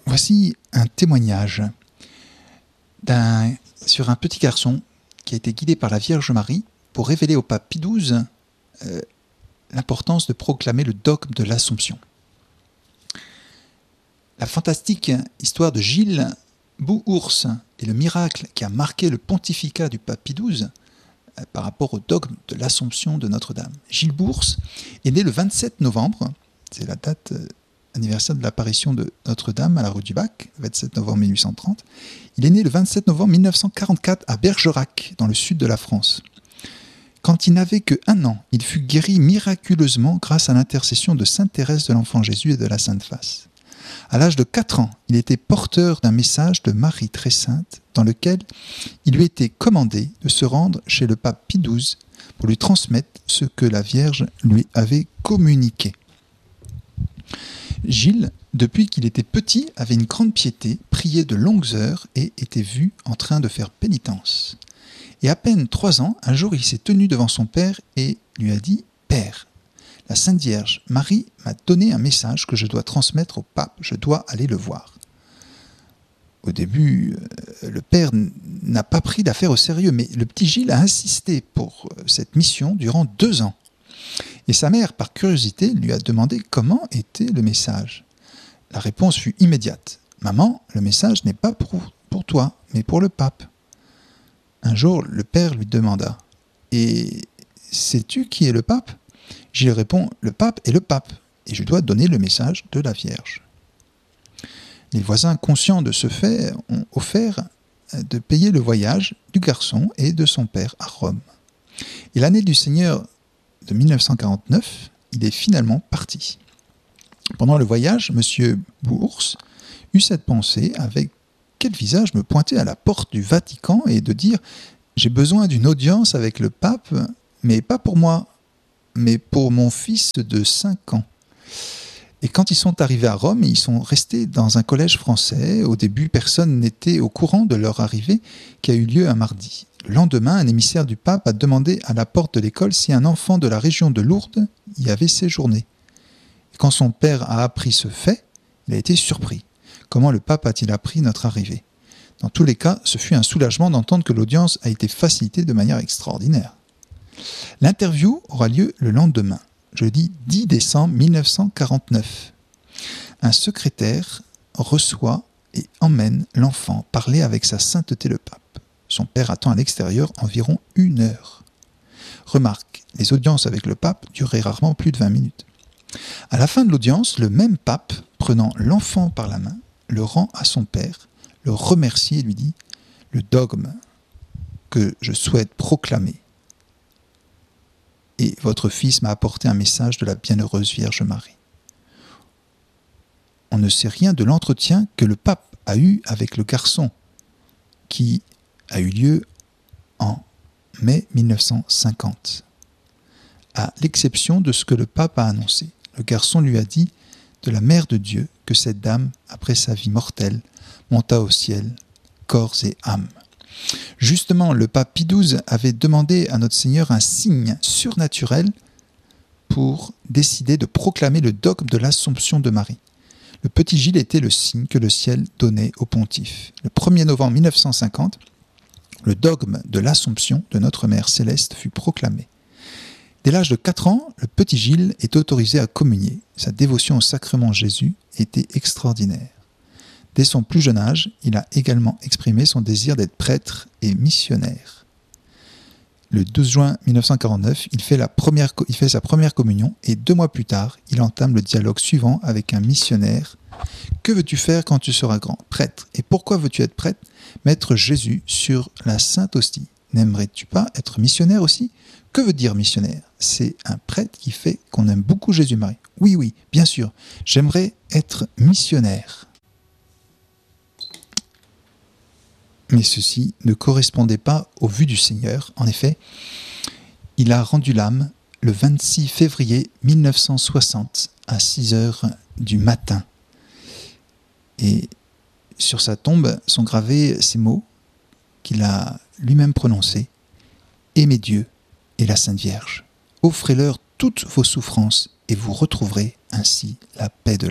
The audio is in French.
Voici un témoignage sur un petit garçon qui a été guidé par la Vierge Marie pour révéler au pape Pie XII l'importance de proclamer le dogme de l'Assomption. La fantastique histoire de Gilles Bouhours et le miracle qui a marqué le pontificat du pape Pie XII par rapport au dogme de l'Assomption de Notre-Dame. Gilles Bouhours est né le 27 novembre, c'est la date anniversaire de l'apparition de Notre-Dame à la rue du Bac, 27 novembre 1830. Il est né le 27 novembre 1944 à Bergerac, dans le sud de la France. Quand il n'avait que 1 an, il fut guéri miraculeusement grâce à l'intercession de Sainte Thérèse de l'Enfant Jésus et de la Sainte Face. À l'âge de 4 ans, il était porteur d'un message de Marie très sainte dans lequel il lui était commandé de se rendre chez le pape Pie XII pour lui transmettre ce que la Vierge lui avait communiqué. Gilles, depuis qu'il était petit, avait une grande piété, priait de longues heures et était vu en train de faire pénitence. Et à peine 3 ans, un jour, il s'est tenu devant son père et lui a dit « Père, la Sainte Vierge Marie m'a donné un message que je dois transmettre au pape, je dois aller le voir. » Au début, le père n'a pas pris l'affaire au sérieux, mais le petit Gilles a insisté pour cette mission durant 2 ans. Et sa mère, par curiosité, lui a demandé comment était le message. La réponse fut immédiate. « Maman, le message n'est pas pour toi, mais pour le pape. » Un jour, le père lui demanda « Et sais-tu qui est le pape ?» Gilles répond « Le pape est le pape, et je dois donner le message de la Vierge. » Les voisins, conscients de ce fait, ont offert de payer le voyage du garçon et de son père à Rome. Et l'année du Seigneur de 1949, il est finalement parti. Pendant le voyage, M. Bouhours eut cette pensée avec quel visage me pointer à la porte du Vatican et de dire « J'ai besoin d'une audience avec le pape, mais pas pour moi, mais pour mon fils de 5 ans. » Et quand ils sont arrivés à Rome, ils sont restés dans un collège français. Au début, personne n'était au courant de leur arrivée qui a eu lieu un mardi. Le lendemain, un émissaire du pape a demandé à la porte de l'école si un enfant de la région de Lourdes y avait séjourné. Et quand son père a appris ce fait, il a été surpris. Comment le pape a-t-il appris notre arrivée ? Dans tous les cas, ce fut un soulagement d'entendre que l'audience a été facilitée de manière extraordinaire. L'interview aura lieu le lendemain, jeudi 10 décembre 1949. Un secrétaire reçoit et emmène l'enfant parler avec sa sainteté le pape. Son père attend à l'extérieur environ 1 heure. Remarque, les audiences avec le pape duraient rarement plus de 20 minutes. À la fin de l'audience, le même pape, prenant l'enfant par la main, le rend à son père, le remercie et lui dit « Le dogme que je souhaite proclamer et votre fils m'a apporté un message de la bienheureuse Vierge Marie. » On ne sait rien de l'entretien que le pape a eu avec le garçon, qui a eu lieu en mai 1950. À l'exception de ce que le pape a annoncé. Le garçon lui a dit de la Mère de Dieu que cette dame, après sa vie mortelle, monta au ciel, corps et âme. Justement, le pape Pie XII avait demandé à notre Seigneur un signe surnaturel pour décider de proclamer le dogme de l'Assomption de Marie. Le petit Gilles était le signe que le ciel donnait au pontife. Le 1er novembre 1950, le dogme de l'Assomption de notre Mère Céleste fut proclamé. Dès l'âge de 4 ans, le petit Gilles est autorisé à communier. Sa dévotion au sacrement Jésus était extraordinaire. Dès son plus jeune âge, il a également exprimé son désir d'être prêtre et missionnaire. Le 12 juin 1949, il fait sa première communion et 2 mois plus tard, il entame le dialogue suivant avec un missionnaire. « Que veux-tu faire quand tu seras grand ? Prêtre. Et pourquoi veux-tu être prêtre ? Mettre Jésus sur la Sainte Hostie. N'aimerais-tu pas être missionnaire aussi ? Que veut dire missionnaire ? C'est un prêtre qui fait qu'on aime beaucoup Jésus-Marie. Oui, bien sûr, j'aimerais être missionnaire. » Mais ceci ne correspondait pas aux vues du Seigneur. En effet, il a rendu l'âme le 26 février 1960 à 6 heures du matin. Et sur sa tombe sont gravés ces mots qu'il a lui-même prononcés. « Aimez Dieu et la Sainte Vierge. Offrez-leur toutes vos souffrances et vous retrouverez ainsi la paix de l'âme. »